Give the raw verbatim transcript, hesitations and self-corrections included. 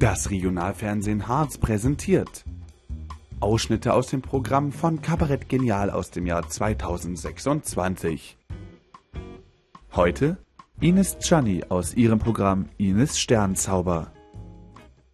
Das Regionalfernsehen Harz präsentiert Ausschnitte aus dem Programm von Kabarett Genial aus dem Jahr zweitausendsechsundzwanzig. Heute Ines Gianni aus ihrem Programm Ines Sternzauber.